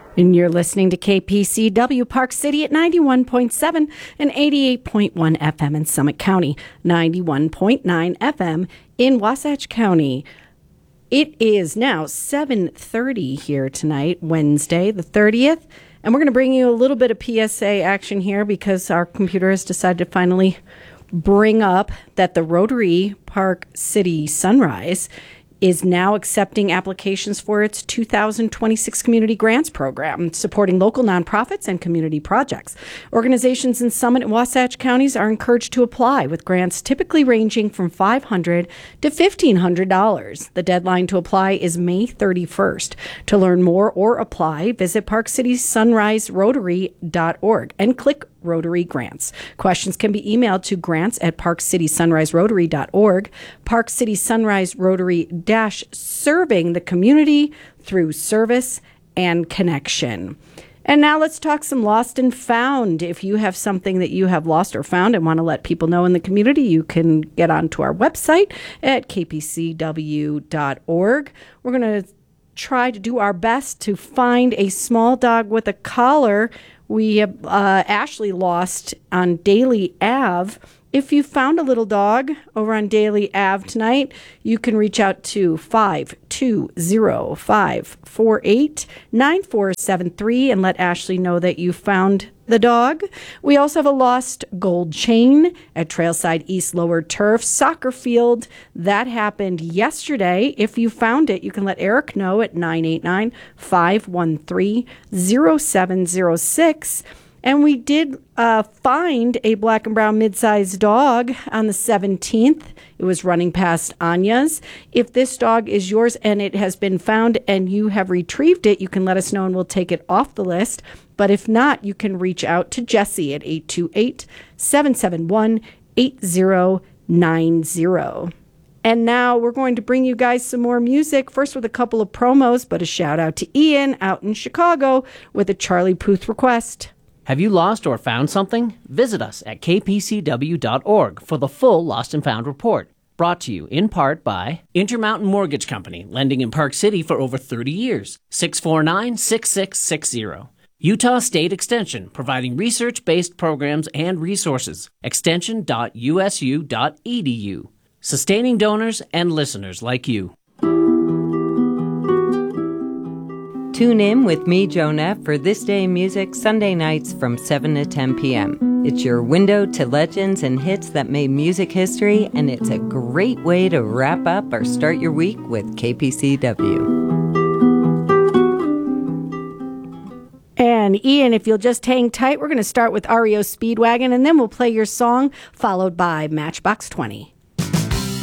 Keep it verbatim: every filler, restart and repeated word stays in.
And you're listening to K P C W Park City at ninety-one point seven and eighty-eight point one F M in Summit County, ninety-one point nine F M in Wasatch County. It is now seven thirty here tonight, Wednesday the thirtieth, and we're going to bring you a little bit of P S A action here because our computer has decided to finally bring up that the Rotary Park City Sunrise is now accepting applications for its two thousand twenty-six Community Grants Program, supporting local nonprofits and community projects. Organizations in Summit and Wasatch counties are encouraged to apply, with grants typically ranging from five hundred dollars to fifteen hundred dollars. The deadline to apply is May thirty-first. To learn more or apply, visit park city sunrise rotary dot org and click Rotary Grants. Questions can be emailed to grants at park city sunrise rotary dot org. Park City Sunrise Rotary dash serving the community through service and connection. And now let's talk some lost and found. If you have something that you have lost or found and want to let people know in the community, you can get onto our website at k p c w dot org. We're going to try to do our best to find a small dog with a collar we have uh, Ashley lost on Daly Ave. If you found a little dog over on Daly Ave tonight, you can reach out to five two zero, five four eight, nine four seven three and let Ashley know that you found the dog. We also have a lost gold chain at Trailside East Lower Turf Soccer Field. That happened yesterday. If you found it, you can let Eric know at nine eight nine, five one three, zero seven zero six. And we did uh, find a black and brown mid-sized dog on the seventeenth. It was running past Anya's. If this dog is yours and it has been found and you have retrieved it, you can let us know and we'll take it off the list. But if not, you can reach out to Jesse at eight two eight, seven seven one, eight zero nine zero. And now we're going to bring you guys some more music, first with a couple of promos, but a shout out to Ian out in Chicago with a Charlie Puth request. Have you lost or found something? Visit us at k p c w dot org for the full Lost and Found report. Brought to you in part by Intermountain Mortgage Company, lending in Park City for over thirty years. six four nine, six six six zero. Utah State Extension, providing research-based programs and resources. extension dot u s u dot e d u. Sustaining donors and listeners like you. Tune in with me, Jonah, for This Day in Music Sunday nights from seven to ten p.m. It's your window to legends and hits that made music history, and it's a great way to wrap up or start your week with K P C W. And Ian, if you'll just hang tight, we're going to start with R E O Speedwagon, and then we'll play your song, followed by Matchbox twenty.